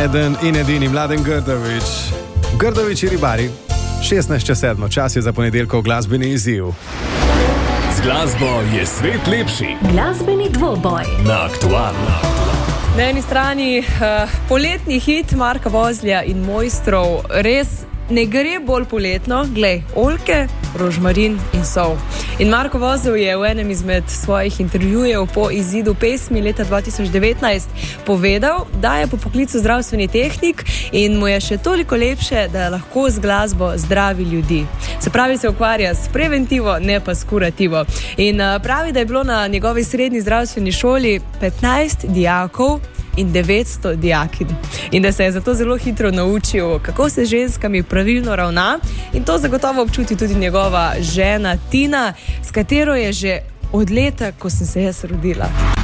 Eden in edini Mladen Grdović. Grdović je ribari. 16:07, čas je za ponedeljkov glasbeni izziv. Z glasbo je svet lepši. Glasbeni dvoboj Na Aktualno. Na eni strani poletni hit Marka Vozlja in Mojstrov, res ne gre bolj poletno, glej, oljke, rožmarin in sol. In Marko Vozelj je v enem izmed svojih intervjujev po izidu pesmi leta 2019 povedal, da je po poklicu zdravstveni tehnik in mu je še toliko lepše, da lahko z glasbo zdravi ljudi. Se pravi, se ukvarja s preventivo, ne pa s kurativo. In pravi, da je bilo na njegovi srednji zdravstveni šoli 15 dijakov in 900 dijakin. In da se je zato zelo hitro naučil, kako se z ženskami pravilno ravna, in to zagotovo občuti tudi njegova žena Tina, s katero je že od leta, ko sem se jaz rodila.